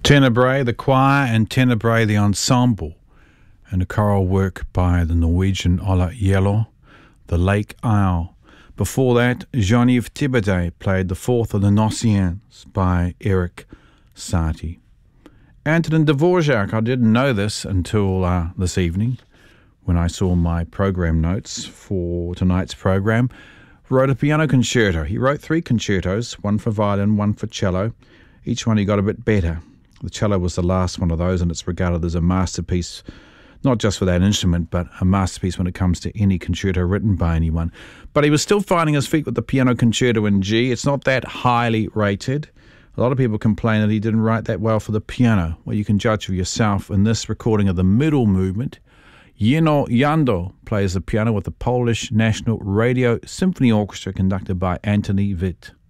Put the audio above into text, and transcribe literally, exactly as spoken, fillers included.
Tenebrae, the choir, and Tenebrae, the ensemble, and a choral work by the Norwegian Ola Yellow, The Lake Isle. Before that, Jean-Yves Thibaudet played the fourth of the Nociens by Eric Satie. Antonin Dvorak, I didn't know this until uh, this evening when I saw my program notes for tonight's program, wrote a piano concerto. He wrote three concertos, one for violin, one for cello. Each one he got a bit better. The cello was the last one of those, and it's regarded as a masterpiece, not just for that instrument, but a masterpiece when it comes to any concerto written by anyone. But he was still finding his feet with the piano concerto in G. It's not that highly rated. A lot of people complain that he didn't write that well for the piano. Well, you can judge for yourself. In this recording of the middle movement, Jeno Jando plays the piano with the Polish National Radio Symphony Orchestra conducted by Antoni Witt.